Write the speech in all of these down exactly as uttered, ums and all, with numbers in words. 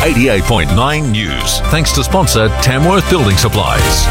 eighty-eight point nine News. Thanks to sponsor Tamworth Building Supplies.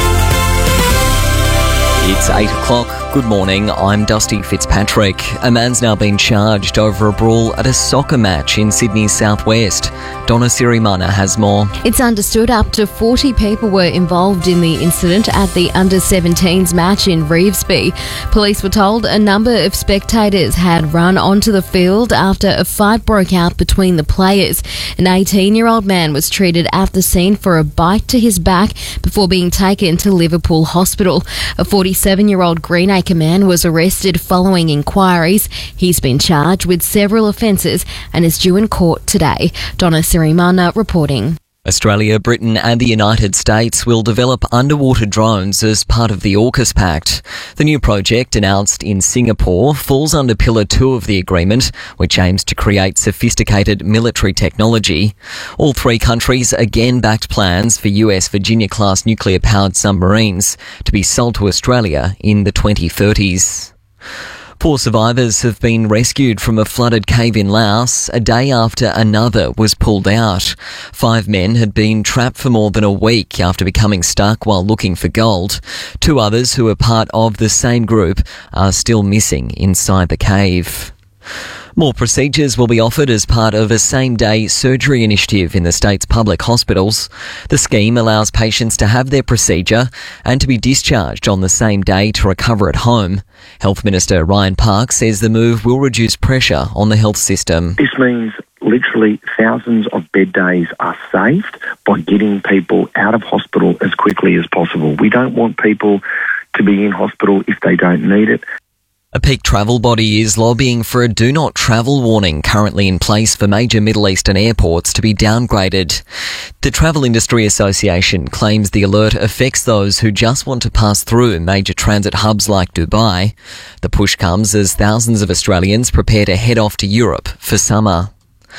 It's eight o'clock. Good morning, I'm Dusty Fitzpatrick. A man's now been charged over a brawl at a soccer match in Sydney's southwest. Donna Sirimana has more. It's understood up to forty people were involved in the incident at the under seventeens match in Revesby. Police were told a number of spectators had run onto the field after a fight broke out between the players. An eighteen-year-old man was treated at the scene for a bite to his back before being taken to Liverpool Hospital. A forty-seven-year-old Greenacre man was arrested following inquiries. He's been charged with several offences and is due in court today. Donna Sirimana reporting. Australia, Britain and the United States will develop underwater drones as part of the AUKUS Pact. The new project, announced in Singapore, falls under Pillar two of the agreement, which aims to create sophisticated military technology. All three countries again backed plans for U S Virginia-class nuclear-powered submarines to be sold to Australia in the twenty thirties. Four survivors have been rescued from a flooded cave in Laos a day after another was pulled out. Five men had been trapped for more than a week after becoming stuck while looking for gold. Two others who are part of the same group are still missing inside the cave. More procedures will be offered as part of a same-day surgery initiative in the state's public hospitals. The scheme allows patients to have their procedure and to be discharged on the same day to recover at home. Health Minister Ryan Park says the move will reduce pressure on the health system. This means literally thousands of bed days are saved by getting people out of hospital as quickly as possible. We don't want people to be in hospital if they don't need it. A peak travel body is lobbying for a do not travel warning currently in place for major Middle Eastern airports to be downgraded. The Travel Industry Association claims the alert affects those who just want to pass through major transit hubs like Dubai. The push comes as thousands of Australians prepare to head off to Europe for summer.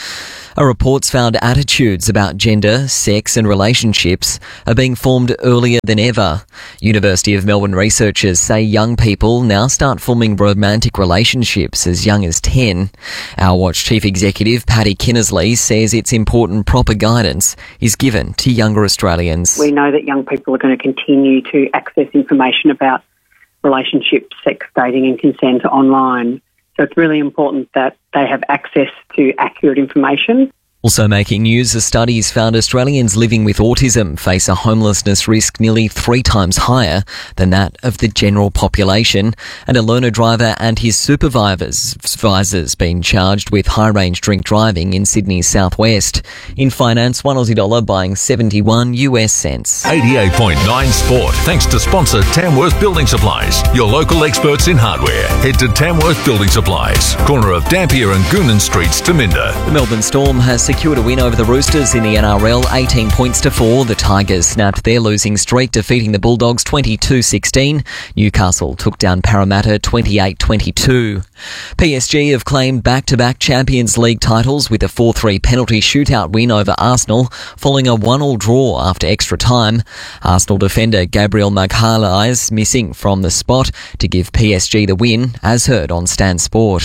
A report's found attitudes about gender, sex and relationships are being formed earlier than ever. University of Melbourne researchers say young people now start forming romantic relationships as young as ten. Our Watch Chief Executive Paddy Kinnersley says it's important proper guidance is given to younger Australians. We know that young people are going to continue to access information about relationships, sex, dating and consent online. So it's really important that they have access to accurate information. Also making news, a study's found Australians living with autism face a homelessness risk nearly three times higher than that of the general population, and a learner driver and his supervisors supervisors been charged with high-range drink driving in Sydney's southwest. In finance, one Aussie dollar buying seventy-one US cents. eighty-eight point nine Sport. Thanks to sponsor Tamworth Building Supplies, your local experts in hardware. Head to Tamworth Building Supplies, corner of Dampier and Goonan Streets, Taminda. The Melbourne Storm has secured a win over the Roosters in the N R L, eighteen points to four. The Tigers snapped their losing streak, defeating the Bulldogs twenty-two sixteen. Newcastle took down Parramatta twenty-eight twenty-two. P S G have claimed back-to-back Champions League titles with a four three penalty shootout win over Arsenal, following a one all draw after extra time. Arsenal defender Gabriel Magalhaes missing from the spot to give P S G the win, as heard on Stan Sport.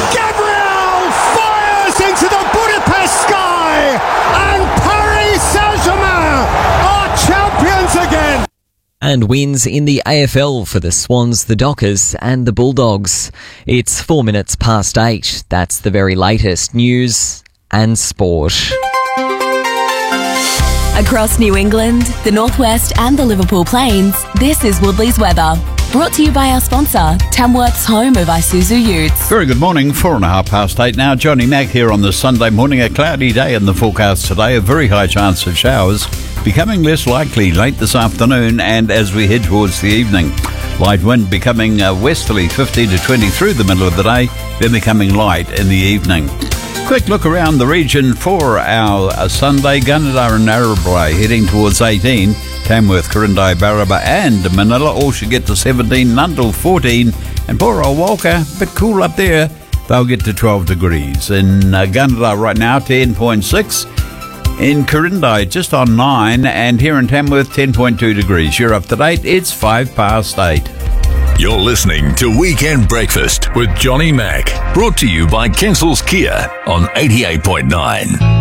Gabriel fires into the Budapest sky, and Paris Saint-Germain are champions again. And wins in the A F L for the Swans, the Dockers and the Bulldogs. It's four minutes past eight. That's the very latest news and sport. Across New England, the Northwest and the Liverpool Plains, this is Woodley's weather. Brought to you by our sponsor, Tamworth's home of Isuzu Utes. Very good morning, four and a half past eight now. Johnny Mack here on this Sunday morning. A cloudy day in the forecast today, a very high chance of showers, becoming less likely late this afternoon and as we head towards the evening. Light wind becoming uh, westerly fifteen to twenty through the middle of the day, then becoming light in the evening. Quick look around the region for our uh, Sunday. Gunnedah and Narrabri heading towards eighteen. Tamworth, Corindai, Barraba and Manila all should get to seventeen. Nundle fourteen. And poor old Walker, a bit cool up there. They'll get to twelve degrees. In uh, Gunnedah right now, ten point six. In Corindai, just on nine. And here in Tamworth, ten point two degrees. You're up to date. It's five past eight. You're listening to Weekend Breakfast with Johnny Mack. Brought to you by Kensel's Kia on eighty-eight point nine.